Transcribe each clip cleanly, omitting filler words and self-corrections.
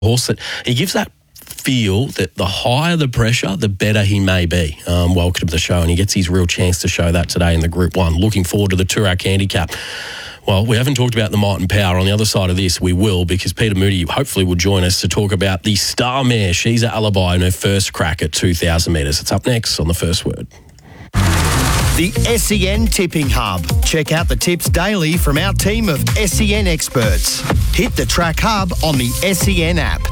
horse that he gives that feel that the higher the pressure, the better he may be. Welcome to the show, and he gets his real chance to show that today in the Group 1. Looking forward to the Toorak Handicap. Well, we haven't talked about the Might and Power. On the other side of this, we will, because Peter Moody hopefully will join us to talk about the star mare. She's at Alibi in her first crack at 2,000 metres. It's up next on The First Word. The SEN Tipping Hub. Check out the tips daily from our team of SEN experts. Hit the Track Hub on the SEN app.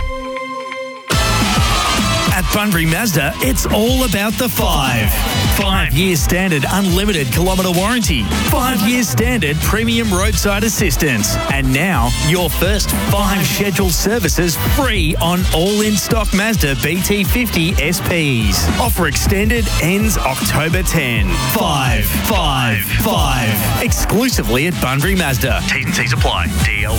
At Bunbury Mazda, it's all about the 5. 5 years standard unlimited kilometre warranty. 5 years standard premium roadside assistance. And now, your first 5 scheduled services free on all in-stock Mazda BT50 SPs. Offer extended, ends October 10. 5. Exclusively at Bunbury Mazda. T's and C's apply. DL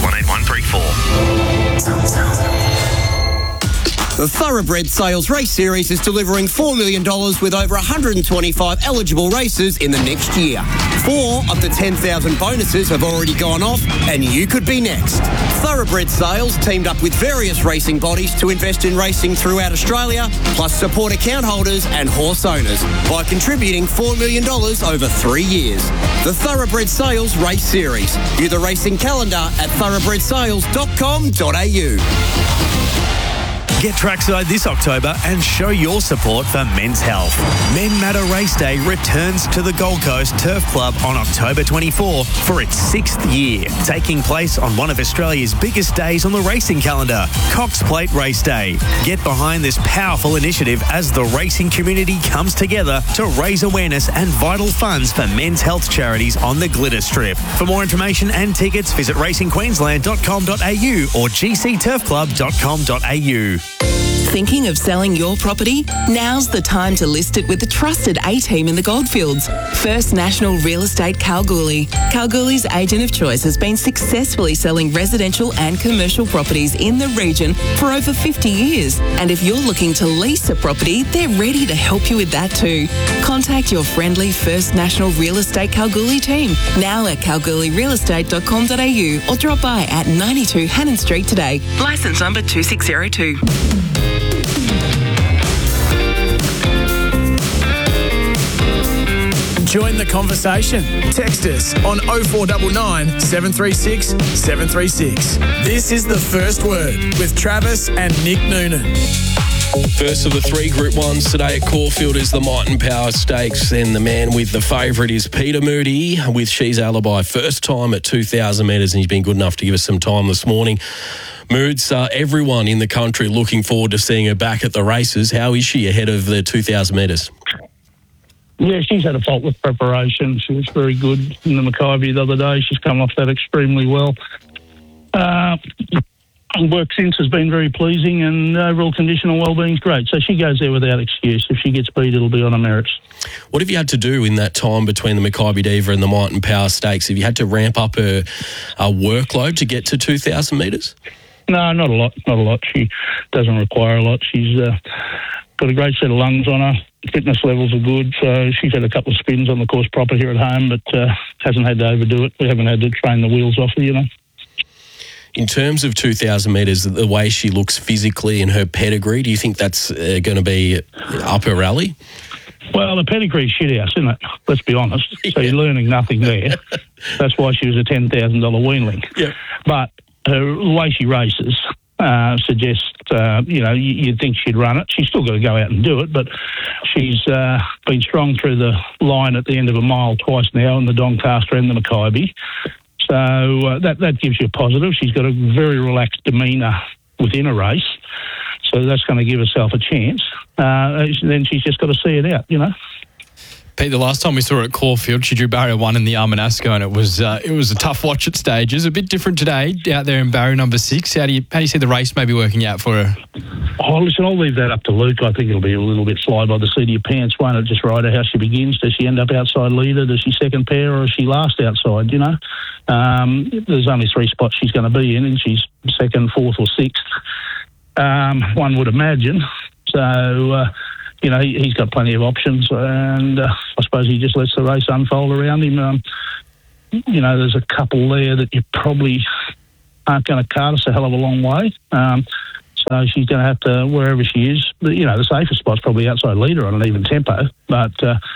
18134. The Thoroughbred Sales Race Series is delivering $4 million with over 125 eligible races in the next year. 4 of the 10,000 bonuses have already gone off, and you could be next. Thoroughbred Sales teamed up with various racing bodies to invest in racing throughout Australia, plus support account holders and horse owners by contributing $4 million over 3 years. The Thoroughbred Sales Race Series. View the racing calendar at thoroughbredsales.com.au. Get trackside this October and show your support for men's health. Men Matter Race Day returns to the Gold Coast Turf Club on October 24 for its 6th year, taking place on one of Australia's biggest days on the racing calendar, Cox Plate Race Day. Get behind this powerful initiative as the racing community comes together to raise awareness and vital funds for men's health charities on the Glitter Strip. For more information and tickets, visit racingqueensland.com.au or gcturfclub.com.au. Thinking of selling your property? Now's the time to list it with the trusted A-team in the Goldfields. First National Real Estate Kalgoorlie. Kalgoorlie's agent of choice has been successfully selling residential and commercial properties in the region for over 50 years. And if you're looking to lease a property, they're ready to help you with that too. Contact your friendly First National Real Estate Kalgoorlie team, now at kalgoorlierealestate.com.au, or drop by at 92 Hannon Street today. Licence number 2602. Join the conversation. Text us on 0499 736 736. This is The First Word with Travis and Nick Noonan. First of the 3 Group 1s today at Caulfield is the Might and Power Stakes, and the man with the favourite is Peter Moody with She's Alibi. First time at 2,000 metres, and he's been good enough to give us some time this morning. Moods, everyone in the country looking forward to seeing her back at the races. How is she ahead of the 2,000 metres? Yeah, she's had a faultless preparation. She was very good in the Mackay the other day. She's come off that extremely well. Work since has been very pleasing, and overall condition and well-being is great. So she goes there without excuse. If she gets beat, it'll be on her merits. What have you had to do in that time between the Mackay Diva and the Might and Power Stakes? Have you had to ramp up her workload to get to 2,000 metres? No, not a lot. Not a lot. She doesn't require a lot. She's got a great set of lungs on her. Fitness levels are good, so she's had a couple of spins on the course proper here at home, but hasn't had to overdo it. We haven't had to train the wheels off her, you know. In terms of 2,000 metres, the way she looks physically and her pedigree, do you think that's going to be up her alley? Well, the pedigree's shit house, isn't it? Let's be honest. So you're learning nothing there. That's why she was a $10,000 weanling. Yeah. But the way she races suggests, you'd think she'd run it. She's still got to go out and do it, but she's been strong through the line at the end of a mile twice now in the Doncaster and the Mackay. So that gives you a positive. She's got a very relaxed demeanour within a race, so that's going to give herself a chance. Then she's just got to see it out, you know. Pete, the last time we saw her at Caulfield, she drew barrier 1 in the Armanasco, and it was a tough watch at stages. A bit different today out there in barrier number 6. How do you see the race maybe working out for her? Oh, listen, I'll leave that up to Luke. I think it'll be a little bit fly by the seat of your pants, won't it? Just ride her how she begins. Does she end up outside leader? Does she second pair, or is she last outside, you know? There's only 3 spots she's going to be in, and she's second, fourth or sixth, one would imagine. So... he's got plenty of options, and I suppose he just lets the race unfold around him. There's a couple there that you probably aren't going to cart us a hell of a long way. So she's going to have to, wherever she is, the safest spot's probably outside leader on an even tempo. But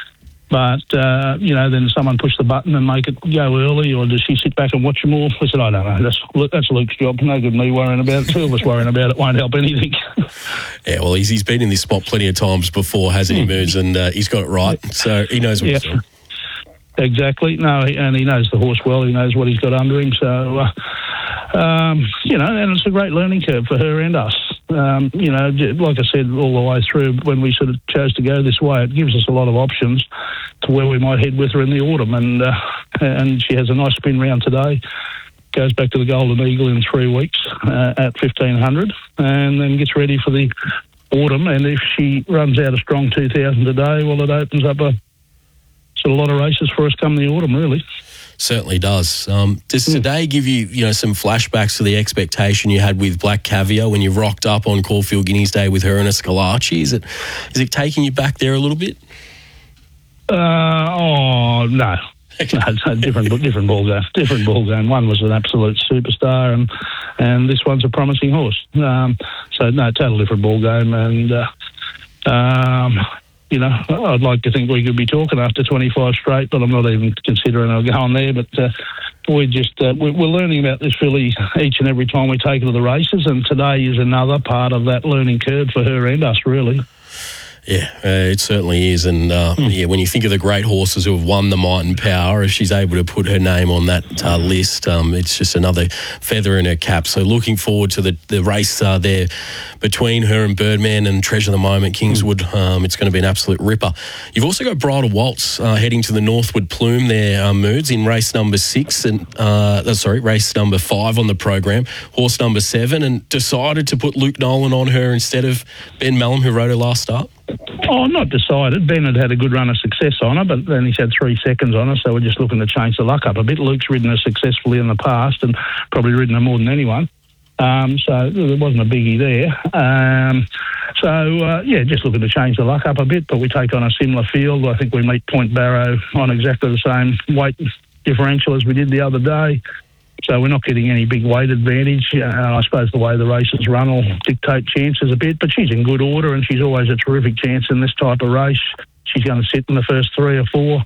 then someone push the button and make it go early, or does she sit back and watch them all? I said, I don't know. That's Luke's job. No good me worrying about it. Two of us worrying about it won't help anything. Yeah, well, he's been in this spot plenty of times before, hasn't he, Moods? And he's got it right, so he knows what he's doing. Exactly. No, and he knows the horse well. He knows what he's got under him. So, and it's a great learning curve for her and us. Like I said, all the way through, when we sort of chose to go this way, it gives us a lot of options to where we might head with her in the autumn. And she has a nice spin round today. Goes back to the Golden Eagle in 3 weeks at 1,500, and then gets ready for the autumn. And if she runs out a strong 2,000 today, well, it opens up a lot of races for us come the autumn, really. Certainly does. Does today give you, some flashbacks to the expectation you had with Black Caviar when you rocked up on Caulfield Guineas Day with her and a Scalacci? Is it taking you back there a little bit? No. No, different ball game. Different ball game. One was an absolute superstar, and this one's a promising horse. Total different ball game, and I'd like to think we could be talking after 25 straight, but I'm not even considering I'll go on there. But we're learning about this filly each and every time we take her to the races, and today is another part of that learning curve for her and us, really. Yeah, it certainly is. And, when you think of the great horses who have won the Might and Power, if she's able to put her name on that list, it's just another feather in her cap. So looking forward to the race there between her and Birdman and Treasure the Moment, Kingswood. It's going to be an absolute ripper. You've also got Bridal Waltz heading to the Northwood Plume there, Moods, in race number 6 and race number 5 on the program. Horse number 7, and decided to put Luke Nolan on her instead of Ben Melham, who rode her last start. Oh, not decided. Ben had a good run of success on her, but then he's had 3 seconds on her, so we're just looking to change the luck up a bit. Luke's ridden her successfully in the past and probably ridden her more than anyone. So there wasn't a biggie there. Just looking to change the luck up a bit, but we take on a similar field. I think we meet Point Barrow on exactly the same weight differential as we did the other day. So we're not getting any big weight advantage. I suppose the way the races run will dictate chances a bit, but she's in good order and she's always a terrific chance in this type of race. She's going to sit in the first 3 or 4.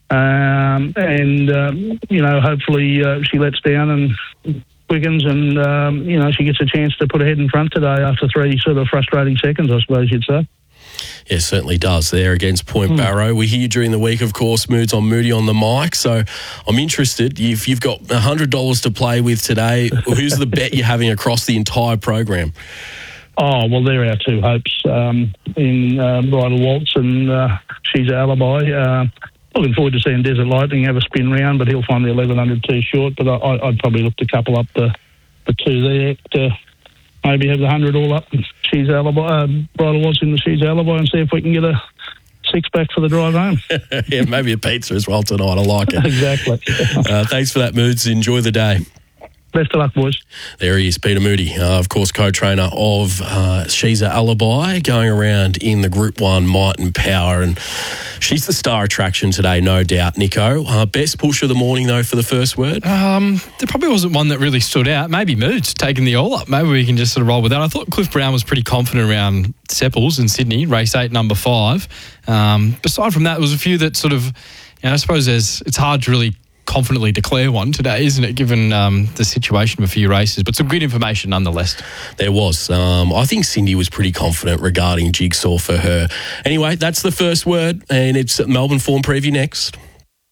Hopefully she lets down and quickens and, she gets a chance to put her head in front today after 3 sort of frustrating seconds, I suppose you'd say. Yeah, certainly does there against Point Barrow. We're here during the week, of course, Moods on Moody on the mic. So I'm interested, if you've got $100 to play with today, who's the bet you're having across the entire program? Oh, well, they're our 2 hopes in Bridal Waltz and She's Alibi. Looking forward to seeing Desert Lightning have a spin round, but he'll find the 1100 too short. But I'd probably look to couple up the 2 there to maybe have the 100 all up. She's Alibi, Bridal Waltz in the She's Alibi, and see if we can get a 6-pack for the drive home. Yeah, maybe a pizza as well tonight. I like it. Exactly. Thanks for that, Moods. Enjoy the day. Best of luck, boys. There he is, Peter Moody, of course, co-trainer of She's Alibi, going around in the Group 1 Might and Power, and she's the star attraction today, no doubt, Nico. Best push of the morning, though, for the first word? There probably wasn't one that really stood out. Maybe Moods taking the all up. Maybe we can just sort of roll with that. I thought Cliff Brown was pretty confident around Sepples in Sydney, race 8, number 5. Aside from that, there was a few that sort of, I suppose it's hard to really confidently declare one today, isn't it, given the situation of a few races, but some good information nonetheless. There was. I think Cindy was pretty confident regarding Jigsaw for her. Anyway, that's the first word, and it's Melbourne Form Preview next.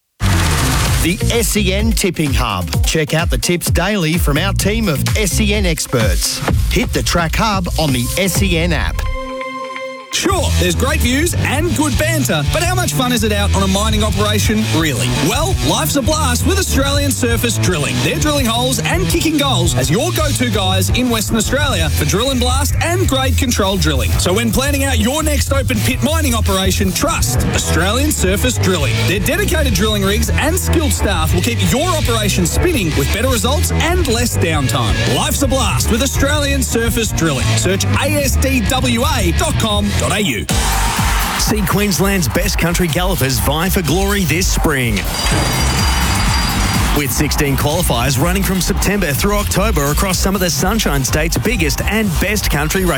The SEN Tipping Hub. Check out the tips daily from our team of SEN experts. Hit the Track Hub on the SEN app. Sure, there's great views and good banter, but how much fun is it out on a mining operation, really? Well, life's a blast with Australian Surface Drilling. They're drilling holes and kicking goals as your go-to guys in Western Australia for drill and blast and grade control drilling. So when planning out your next open pit mining operation, trust Australian Surface Drilling. Their dedicated drilling rigs and skilled staff will keep your operation spinning with better results and less downtime. Life's a blast with Australian Surface Drilling. Search asdwa.com.au. See Queensland's best country gallopers vie for glory this spring. With 16 qualifiers running from September through October across some of the Sunshine State's biggest and best country races.